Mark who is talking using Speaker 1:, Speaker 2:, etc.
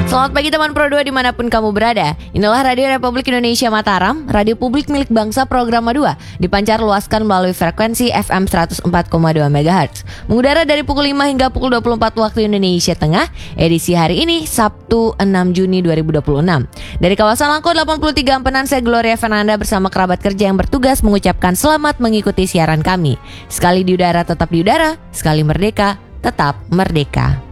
Speaker 1: Selamat pagi teman Pro 2 dimanapun kamu berada. Inilah Radio Republik Indonesia Mataram, radio publik milik bangsa program 2, dipancar luaskan melalui frekuensi FM 104,2 MHz. Mengudara dari pukul 5 hingga pukul 24 waktu Indonesia Tengah, edisi hari ini Sabtu 6 Juni 2026. Dari kawasan Langko 83 Ampenan, saya Gloria Fernanda bersama kerabat kerja yang bertugas mengucapkan selamat mengikuti siaran kami. Sekali di udara tetap di udara, sekali merdeka tetap merdeka.